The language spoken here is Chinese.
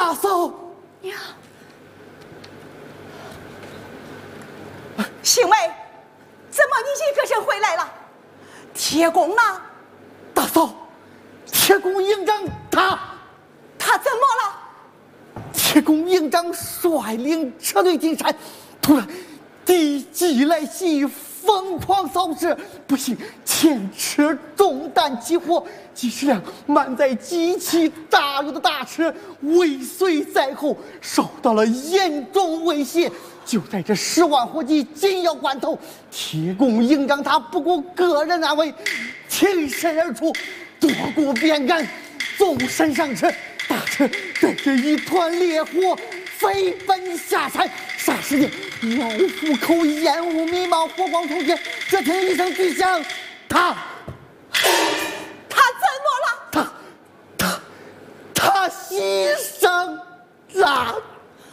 大嫂， 娘，星妹，怎么你一个人回来了？铁公呢？ 大嫂，铁公营长他怎么了？ 铁公营长率领车队进山，突然敌机来袭，疯狂扫射，不幸前车中弹起火，几十辆满载机器炸药的大车尾随在后，受到了严重威胁。就在这10万火急紧要关头，铁公营长他不顾个人安危，挺身而出，夺过鞭杆，纵身上车，大车带着一团烈火飞奔下山。霎时间，老虎口烟雾弥漫，火光冲天。只听一声巨响，他